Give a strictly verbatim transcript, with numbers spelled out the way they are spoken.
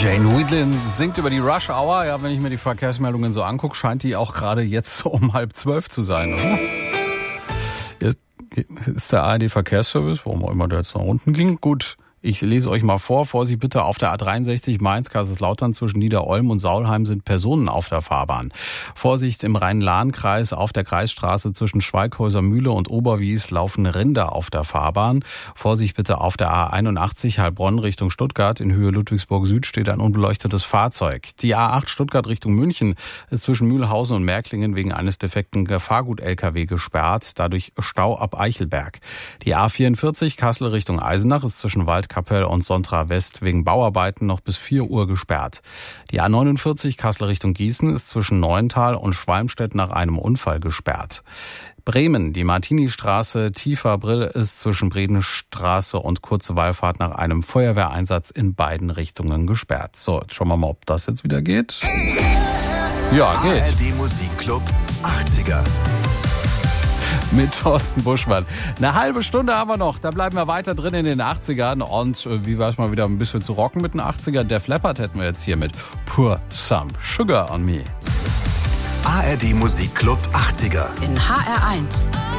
Jane Wiedlin singt über die Rush Hour. Ja, wenn ich mir die Verkehrsmeldungen so angucke, scheint die auch gerade jetzt um halb zwölf zu sein, oder? Hier ist der A R D-Verkehrsservice, warum auch immer der jetzt nach unten ging. Gut, ich lese euch mal vor. Vorsicht bitte, auf der A dreiundsechzig Mainz-Kaiserslautern zwischen Niederolm und Saulheim sind Personen auf der Fahrbahn. Vorsicht im Rhein-Lahn-Kreis auf der Kreisstraße zwischen Schweighäuser Mühle und Oberwies laufen Rinder auf der Fahrbahn. Vorsicht bitte auf der A einundachtzig Heilbronn Richtung Stuttgart. In Höhe Ludwigsburg Süd steht ein unbeleuchtetes Fahrzeug. Die A acht Stuttgart Richtung München ist zwischen Mühlhausen und Märklingen wegen eines defekten Gefahrgut-L K W gesperrt. Dadurch Stau ab Eichelberg. Die A vierundvierzig Kassel Richtung Eisenach ist zwischen Waldkappel und Sontra West wegen Bauarbeiten noch bis vier Uhr gesperrt. Die A neunundvierzig Kassel Richtung Gießen ist zwischen Neuental und Schwalmstedt nach einem Unfall gesperrt. Bremen, die Martini-Straße tiefer Brill ist zwischen Bredenstraße und Kurze Wallfahrt nach einem Feuerwehreinsatz in beiden Richtungen gesperrt. So, jetzt schauen wir mal, ob das jetzt wieder geht. Ja, geht. A R D Musikclub achtziger. Mit Thorsten Buschmann. Eine halbe Stunde haben wir noch. Da bleiben wir weiter drin in den achtzigern. Und äh, wie war es mal wieder ein bisschen zu rocken mit den achtzigern? Def Leppard hätten wir jetzt hier mit Pour Some Sugar on Me. A R D Musikclub achtziger. In H R eins.